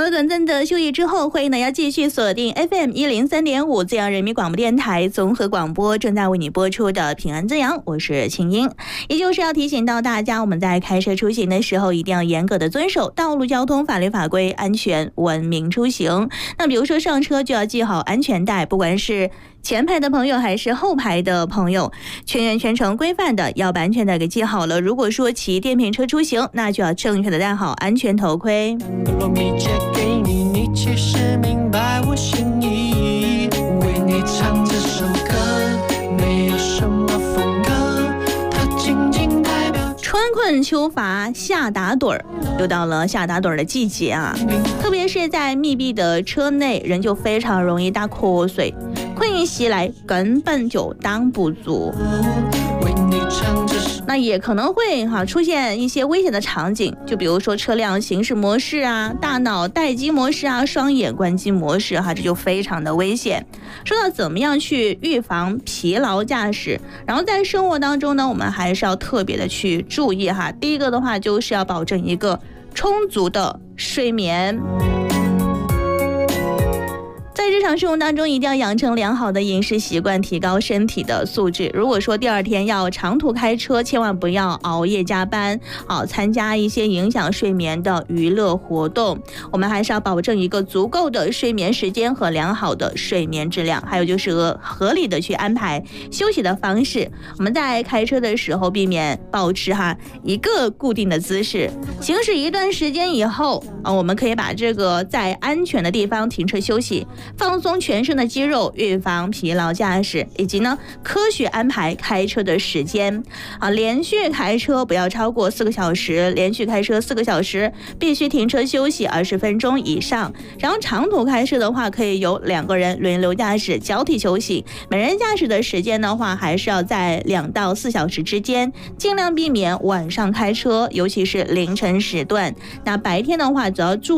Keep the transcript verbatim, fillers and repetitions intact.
好了，短暂的休息之后，欢迎呢要继续锁定 F M 一零三点五 自由人民广播电台综合广播，正在为你播出的平安滋养，我是清音。也就是要提醒到大家，我们在开车出行的时候，一定要严格的遵守道路交通法律法规，安全文明出行。那比如说上车就要系好安全带，不管是前排的朋友还是后排的朋友，全员全程规范的要把安全带给系好了。如果说骑电瓶车出行，那就要正确的戴好安全头盔。 给你，你其实明白我心意，为你唱这首歌，没有什么风格，它仅仅代表春困秋乏夏打盹儿，又到了夏打盹儿的季节啊，特别是在密闭的车内，人就非常容易打瞌睡，困意袭来，根本就挡不住。那也可能会哈、啊、出现一些危险的场景，就比如说车辆行驶模式啊、大脑待机模式啊、双眼关机模式哈、啊，这就非常的危险。说到怎么样去预防疲劳驾驶，然后在生活当中呢，我们还是要特别的去注意哈。第一个的话就是要保证一个充足的睡眠。在日常生活当中，一定要养成良好的饮食习惯，提高身体的素质。如果说第二天要长途开车，千万不要熬夜加班，啊，参加一些影响睡眠的娱乐活动。我们还是要保证一个足够的睡眠时间和良好的睡眠质量，还有就是合理的去安排休息的方式。我们在开车的时候，避免保持哈一个固定的姿势，行驶一段时间以后啊，我们可以把这个在安全的地方停车休息。放松全身的肌肉，预防疲劳驾驶，以及呢科学安排开车的时间啊，连续开车不要超过四个小时，连续开车四个小时必须停车休息二十分钟以上。然后长途开车的话，可以由两个人轮流驾驶，交替休息。每人驾驶的时间的话，还是要在两到四小时之间，尽量避免晚上开车，尤其是凌晨时段。那白天的话，只要注